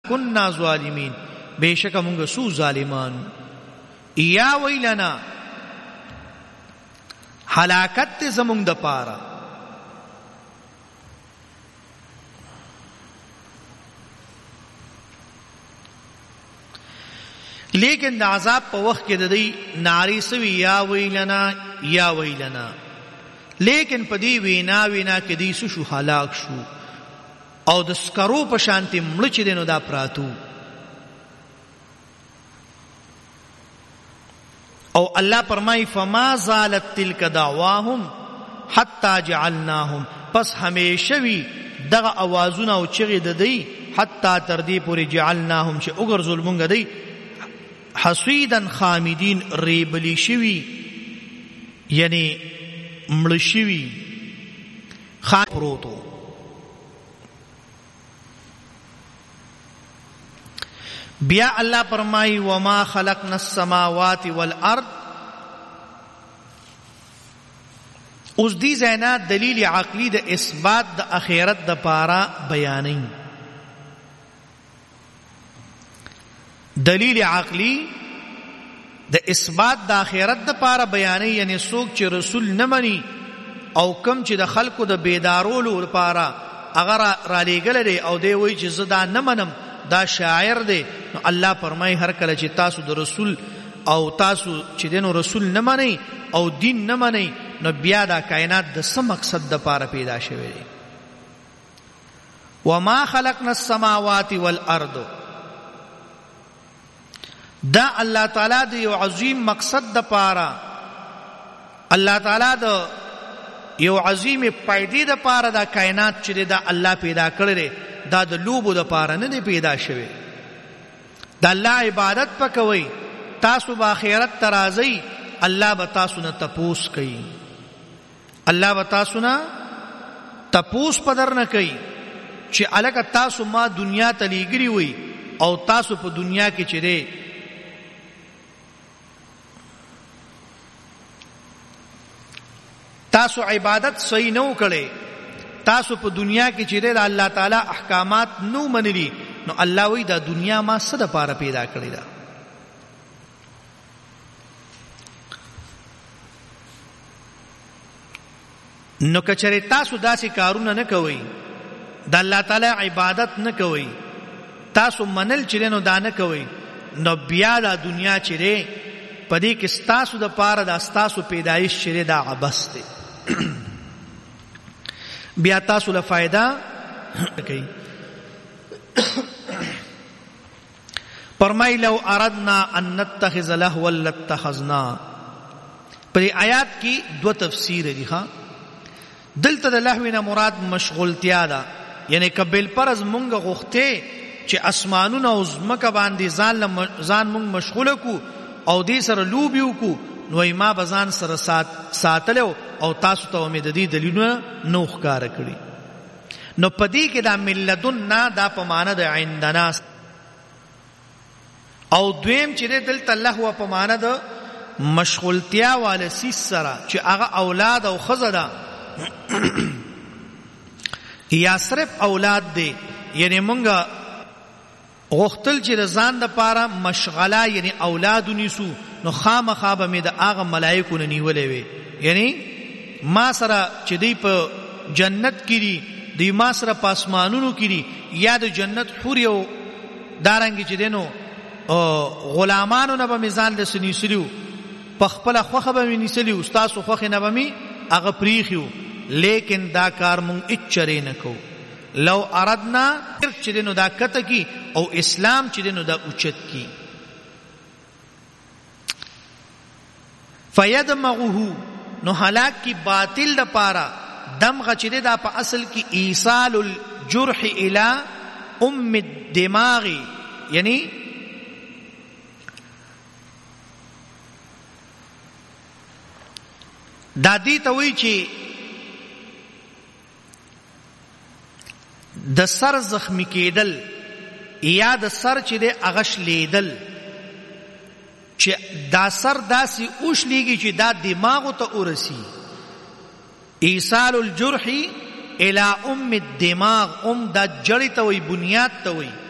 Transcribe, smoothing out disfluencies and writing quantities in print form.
كنا ظالمین بیشک مونږ سو ظالمان یا ویلنا ہلاکت زمونږ د پاره لیکن د عذاب په وخت کې د دې ناری سوي یا ویلنا یا ویلنا لیکن په دې وینا کې دې شو هلاک شو او د سکرو په شانتي مړ چې دینو دا پراتو او الله فرمای فما زالت تلک دعواهم حتا جعلناهم پس همیشه وی دغه اوازونه او چغې د دی حتا تر دې پورې جعلناهم چې وګرځول مونږ دی حسیدا خامدین ریبلی شوی یعنی مړ شوی پروتو بیا الله فرمای وما خلقنا السماوات والارض اوس دی زینا دلیل عقلی د اثبات د اخرت د پارا بیانین دلیل عقلی د اثبات د اخرت د پارا بیانین یعنی څوک چې رسول نه مني او کم چې د خلقو د بیدارولو لپاره اگر را لېږل دی او دی وایي چې زه دا نه منم دا شاعر دی نو الله فرمای هر کله چې تاسو د رسول او تاسو چې دینو رسول نه منئ او دین نه منئ نو بیا دا کائنات د څه مقصد د پاره پیدا شوی دی وما خلقنا السماوات والارض دا الله تعالی د یو عظیم مقصد د پاره الله تعالی د یو عظیم پایدې د پاره دا کائنات چې دا الله پیدا کړی دا د لوبو د پاره نه پیدا شوی دا الله عبادت پکوي تاسو با آخرت ترازی الله به تاسو نه تپوس کوي الله به تاسو نه تپوس پدر نه کوي چې الګ تاسو ما دنیا ته لېګري وي او تاسو په دنیا کې چره تاسو عبادت صحیح نو کړي تاسو په دنیا کې چې د الله تعالی احکامات نو منلي نو الله وی دا دنیا ما څه د پاره پیدا کړی دا نو کچره تاسو داسې کارونه نه کوئ د الله تعالی عبادت نه کوئ تاسو منل چې نو دا نه کوئ نو بیا دا دنیا چې پدې کې تاسو د پاره د تاسو پیدایش چې دا عبث دی بیا تاسو له فائدہ کوي فرمای لو اردنا ان نتخذ لهوا لاتخذنا پر آیات کی دو تفسیر دي ها دلته د لهو نه مراد مشغولتیا ده یعنی کبل پرز مونږ غوخته چې اسمانونه او زمکه باندې ځان مونږ مشغوله کو او دې سره لوبیو کو نو ما بزان سره ساتلو او تاسو ته امید دي دلیلونه نو ښکار کړی نو پدې کې دا ملذنا دا په معنا د عندنا او دویم چې دلته الله هو په معنا د مشغولتیا وال سیس سره چې هغه اولاد او خزدا یا صرف اولاد دی یعنی مونږه غختل چې ځان د پاره مشغله یعنی اولاد نیسو نو خامخا به مې د هغه ملائکو نه نیولې وي یعنی ما سره چې دی په جنت کې دي دی ما سره په اسمانونو کې دي یا د جنت حور یو دارنګ چې دینو غلامانو نه به میزان د سنیسلیو په خپل خوخه به نسلیو استاد خوخه نه به می هغه پریخیو لیکن دا کار مونږ اچره نه کو لو اردنا چې دینو دا کته کی او اسلام چې دینو دا اوچت کی فیدمغه نو هلاک کی باطل د پارا دمغه چې دا په اصل کې ایصال الجرح الى ام الدماغ یعنی دا دی ته وی چې د سر زخمی کېدل یا د سر چې د اغش لیدل چې دا سر داسې اوښلېږي چې دا دماغو ته ورسي ایصال الجرح الى ام الدماغ دا جړی ته وی بنیاد ته وی